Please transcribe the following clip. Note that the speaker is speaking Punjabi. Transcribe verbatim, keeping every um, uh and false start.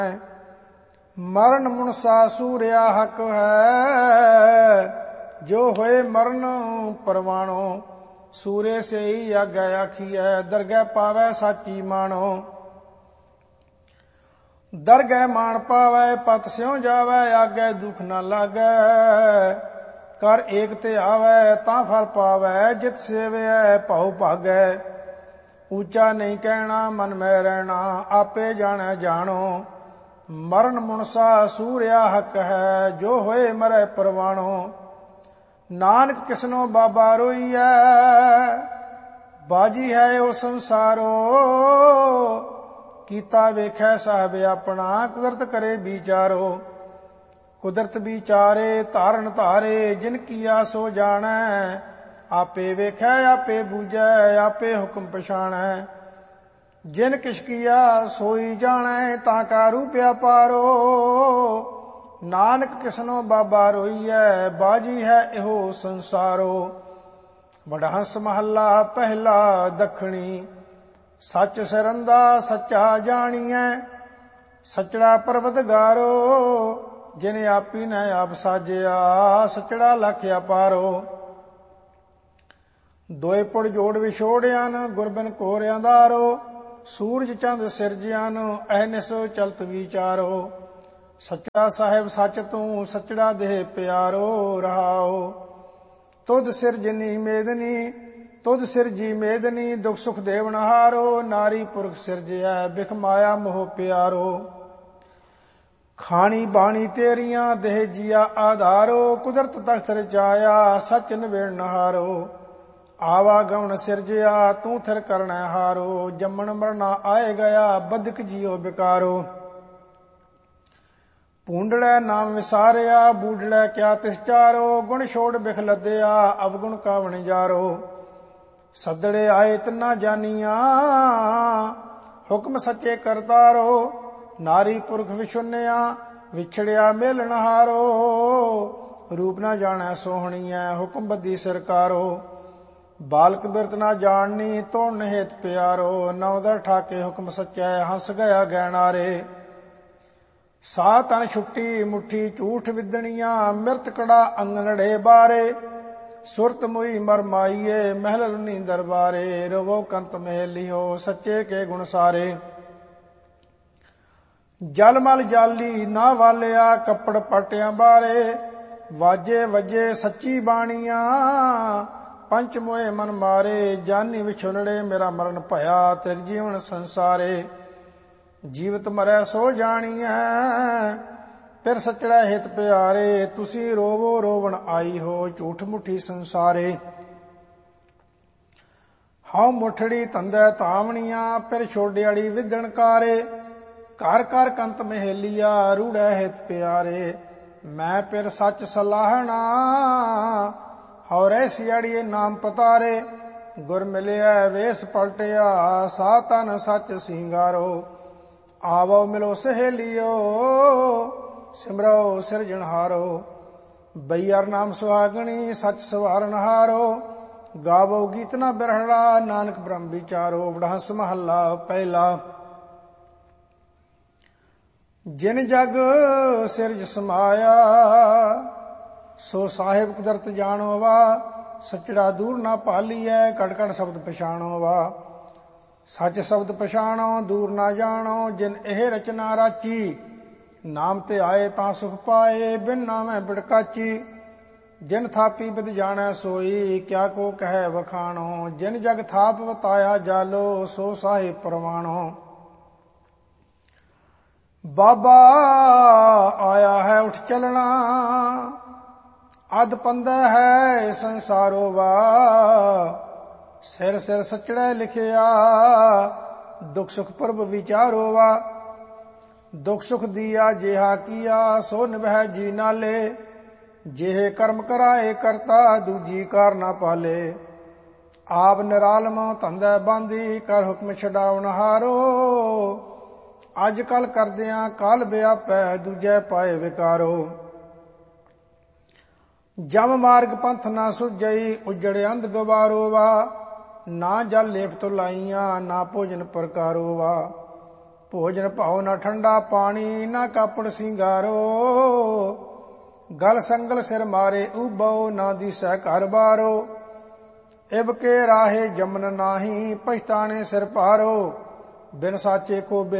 ਮਰਨ ਮੁਨਸਾ ਸੂਰਿਆ ਹਕ ਹੈ, ਜੋ ਹੋਏ ਮਰਨ ਪਰਵਾਣੋ। ਸੂਰੇ ਸੇਈ ਆਗੈ ਆਖੀਐ, ਦਰਗਹਿ ਪਾਵੈ ਸਾਚੀ ਮਾਣੋ। ਦਰਗਹਿ ਮਾਣ ਪਾਵੈ ਪਤ ਸਿਉ ਜਾਵੈ, ਆਗੈ ਦੁਖ ਨਾ ਲਾਗੈ। ਕਰ ਏਕ ਤੇ ਆਵੈ ਤਾਂ ਫਲ ਪਾਵੈ, ਜਿਤ ਸੇਵਿਐ ਭਉ ਭਾਗੈ। ਉੱਚਾ ਨਹੀਂ ਕਹਿਣਾ ਮਨ ਮੈਂ ਰਹਿਣਾ, ਆਪੇ ਜਾਣੈ ਜਾਣੋ। ਮਰਨ ਮੁਨਸਾ ਸੂਰਿਆ ਹਕ ਹੈ, ਜੋ ਹੋਏ ਮਰੈ ਪਰਵਾਣੋ। ਨਾਨਕ ਕਿਸਨੋ ਬਾਬਾ ਰੋਈਐ, ਬਾਜੀ ਹੈ ਉਹ ਸੰਸਾਰੋ। ਕੀਤਾ ਵੇਖੈ ਸਾਹਿਬ ਆਪਣਾ, ਕੁਦਰਤ ਕਰੇ ਵਿਚਾਰੋ। ਕੁਦਰਤ ਵਿਚਾਰੇ ਧਾਰਨ ਧਾਰੇ, ਜਿਨ ਕੀਆ ਸੋ ਜਾਣੈ। ਆਪੇ ਵੇਖੈ ਆਪੇ ਬੂਝੈ, ਆਪੇ ਹੁਕਮ ਪਛਾਣੈ। ਜਿਨ ਕਿਛ ਕੀਆ ਸੋਈ ਜਾਣੈ, ਤਾਂ ਕਾ ਰੂਪ ਅਪਾਰੋ। ਨਾਨਕ ਕਿਸਨੋ ਬਾਬਾ ਰੋਈਐ, ਬਾਜੀ ਹੈ ਇਹੋ ਸੰਸਾਰੋ। ਵਡਹੰਸ ਮਹੱਲਾ ਪਹਿਲਾ ਦੱਖਣੀ। ਸੱਚ ਸਰੰਦਾ ਸੱਚਾ ਜਾਣੀਐ, ਸੱਚੜਾ ਪਰਵਤਗਾਰੋ। ਜਿਨ ਆਪੀ ਨੇ ਆਪ ਸਾਜਿਆ, ਸੱਚੜਾ ਲਖ ਅਪਾਰੋ। ਦੋਏ ਪੁੜ ਜੋੜ ਵਿਛੋੜਿਆਨ, ਗੁਰਬਿਨ ਘੋਰ ਅੰਧਾਰੋ। ਸੂਰਜ ਚੰਦ ਸਿਰਜਿਆਨ, ਅਹਨਿਸ ਚਲਤ ਵਿਚਾਰੋ। ਸੱਚੜਾ ਸਾਹਿਬ ਸੱਚ ਤੂੰ, ਸੱਚੜਾ ਦੇਹ ਪਿਆਰੋ। ਰਹਾਓ ਤੁਧ ਸਿਰਜਨੀ ਮੇਦਨੀ, ਤੁਧ ਸਿਰਜੀ ਮੇਦਨੀ। ਦੁਖ ਸੁਖ ਦੇਵਨਹਾਰੋ, ਨਾਰੀ ਪੁਰਖ ਸਿਰਜਿਆ, ਬਿਖ ਮਾਇਆ ਮੋਹ ਪਿਆਰੋ। ਖਾਣੀ ਬਾਣੀ ਤੇਰੀਆਂ, ਦੇਹ ਜੀਆ ਆਧਾਰੋ। ਕੁਦਰਤ ਤਖਤ ਰਚਾਇਆ, ਸੱਚ ਨਿਵੇੜਨਹਾਰੋ। ਆਵਾਗਮਨ ਸਿਰਜਿਆ, ਤੂੰ ਥਿਰ ਕਰਣੈ ਹਾਰੋ। ਜੰਮਣ ਮਰਨਾ ਆਏ ਗਿਆ, ਬਦਕ ਜੀਓ ਬਿਕਾਰੋ। ਪੂੰਡੜੈ ਨਾਮ ਵਿਸਾਰਿਆ, ਬੂਢੜੈ ਕਿਆ ਤਿਸ ਚਾਰੋ। ਗੁਣ ਛੋੜ ਬਿਖ ਲੱਦਿਆ, ਅਵਗੁਣ ਕਾਵਣ ਜਾਰੋ। ਸੱਦੜੇ ਆਏ ਤਿੰਨਾ ਜਾਨੀਆਂ, ਹੁਕਮ ਸੱਚੇ ਕਰਤਾਰੋ। ਨਾਰੀ ਪੁਰਖ ਵਿਛੁੰਨਿਆ, ਵਿਛੜਿਆ ਮੇਲਣਹਾਰੋ। ਰੂਪ ਨਾ ਜਾਣੈ ਸੋਹਣੀਐ, ਹੁਕਮ ਬੱਧੀ ਸਰਕਾਰੋ। ਬਾਲਕ ਬਿਰਤ ਨਾ ਜਾਣਨੀ, ਤੋੜਨ ਹੇਤ ਪਿਆਰੋ। ਨੌ ਦਰ ਠਾਕੇ ਹੁਕਮ ਸੱਚੈ, ਹੰਸ ਗਿਆ ਗਹਿਣਾਰੇ। ਸਾ ਤਨ ਛੁੱਟੀ ਮੁੱਠੀ ਝੂਠ ਵਿਦਣੀਆਂ, ਮਿਰਤ ਕੜਾ ਅੰਗਨੜੇ ਬਾਰੇ। ਸੁਰਤ ਮੁਈ ਮਰ ਮਾਈਏ, ਮਹਿਲ ਰੁਨੀ ਦਰਬਾਰੇ। ਰਵੋ ਕੰਤ ਮਹਿਲਿਓ, ਸੱਚੇ ਕੇ ਗੁਣ ਸਾਰੇ। ਜਲ ਮਲ ਜਾਲੀ ਨਾ ਵਾਲਿਆ, ਕੱਪੜ ਪਾਟਿਆਂ ਬਾਰੇ। ਵਾਜੇ ਵਜੇ ਸੱਚੀ ਬਾਣੀਆਂ, ਪੰਚ ਮੋਏ ਮਨ ਮਾਰੇ। ਜਾਨੀ ਵਿਛੁਲੜੇ ਮੇਰਾ ਮਰਨ ਭਇਆ, ਤਿਰ ਜੀਵਨ ਸੰਸਾਰੇ। ਜੀਵਤ ਮਰੈ ਸੋ ਜਾਣੀਐ, ਫਿਰ ਸੱਚੜਾ ਹਿਤ ਪਿਆਰੇ। ਤੁਸੀਂ ਰੋਵੋ ਰੋਵਣ ਆਈ ਹੋ, ਝੂਠ ਮੁੱਠੀ ਸੰਸਾਰੇ। ਹਉ ਮੁੱਠੜੀ ਧੰਦੈ ਧਾਵਣੀਆਂ, ਫਿਰ ਛੋਡਿਆੜੀ ਵਿਦਣ ਕਾਰੇ। ਘਰ ਘਰ ਕੰਤ ਮਹੇਲੀਆ, ਰੂੜੈ ਹਿਤ ਪਿਆਰੇ। ਮੈਂ ਫਿਰ ਸੱਚ ਸਲਾਹਣਾ, ਹਉ ਰਹਿ ਸਿਆੜੀਏ ਨਾਮ ਪਤਾਰੇ। ਗੁਰ ਮਿਲਿਆ ਵੇਸ ਪਲਟਿਆ, ਸਾ ਤਨ ਸੱਚ ਸਿੰਗਾਰੋ। ਆਵੋ ਮਿਲੋ ਸਹੇਲਿਓ, ਸਿਮਰੋ ਸਿਰਜਣਹਾਰੋ। ਬਈਅਰ ਨਾਮ ਸੁਹਾਗਣੀ, ਸੱਚ ਸਵਾਰਨਹਾਰੋ। ਗਾਵੋ ਗੀਤ ਨਾ ਬਿਰਹੜਾ, ਨਾਨਕ ਬ੍ਰਹਮ ਵਿਚਾਰੋ। ਵਡਹੰਸ ਮਹੱਲਾ ਪਹਿਲਾ। ਜਿਨ ਜਗ ਸਿਰਜ ਸਮਾਇਆ, ਸੋ ਸਾਹਿਬ ਕੁਦਰਤ ਜਾਣੋ ਵਾ। ਸੱਚੜਾ ਦੂਰ ਨਾ ਭਾਲੀਐ, ਕੜ ਕੜ ਸ਼ਬਦ ਪਛਾਣੋ ਵਾ। ਸੱਚ ਸ਼ਬਦ ਪਛਾਣੋ, ਦੂਰ ਨਾ ਜਾਣੋ। ਜਿਨ ਇਹ ਰਚਨਾ ਰਾਚੀ, ਨਾਮ ਤੇ ਆਏ ਤਾਂ ਸੁਖ ਪਾਏ। ਬਿਨ ਨਾਮੈ ਬਿੜਕਾਚੀ, ਜਿਨ ਥਾਪੀ ਬਿਦ ਜਾਣੈ ਸੋਈ। ਕਿਆ ਕੋ ਕਹਿ ਵਖਾਣੋ, ਜਿਨ ਜਗ ਥਾਪ ਵਤਾਇਆ ਜਾਲੋ। ਸੋ ਸਾਹਿਬ ਪ੍ਰਵਾਣੋ। ਬਾਬਾ ਆਇਆ ਹੈ ਉਠ ਚਲਣਾ, ਅਧ ਪੰਦਾ ਹੈ ਸੰਸਾਰੋ ਵਾ। ਸਿਰ ਸਿਰ ਸੱਚੜਾ ਲਿਖਿਆ, ਦੁਖ ਸੁਖ ਪੁਰਬ ਵਿਚਾਰੋ ਵਾ। ਦੁਖ ਸੁਖ ਦੀਆ ਜਿਹਾ ਕੀਆ, ਸੋ ਨਿਭੈ ਜੀ ਨਾਲੇ। ਜਿਹੇ ਕਰਮ ਕਰਾਏ ਕਰਤਾ, ਦੂਜੀ ਕਾਰ ਨਾ ਪਾਲੇ। ਆਪ ਨਿਰਾਲਮ ਧੰਦਾ ਬਾਂਦੀ, ਕਰ ਹੁਕਮ ਛਡਾਵਨਹਾਰੋ। ਅੱਜ ਕੱਲ ਕਰਦਿਆਂ ਕਾਲ ਵਿਆਪੈ, ਦੂਜੈ ਪਾਏ ਵਿਕਾਰੋ। ਜਮ ਮਾਰਗ ਪੰਥ ਨਾ ਸੁਝਈ, ਉਜੜ ਅੰਧ ਗਵਾਰੋ ਵਾ। ਨਾ ਜਲ ਲੇਪ ਤੋਂ ਲਾਈਆਂ, ਨਾ ਭੋਜਨ ਪ੍ਰਕਾਰੋ ਵਾ। ਭੋਜਨ ਭਾਉ ਨਾ ਠੰਡਾ ਪਾਣੀ, ਨਾ ਕਾਪੜ ਸਿੰਗਾਰੋ। ਗਲ ਸੰਗਲ ਸਿਰ ਮਾਰੇ ਉਬਉ, ਨਾ ਦੀਸੈ ਘਰ ਬਾਰੋ। ਇਬ ਕੇ ਰਾਹੇ ਜਮਨ ਨਾਹੀ, ਪਛਤਾਣੇ ਸਿਰ ਭਾਰੋ। ਬਿਨ ਸਾਚੇ ਕੋ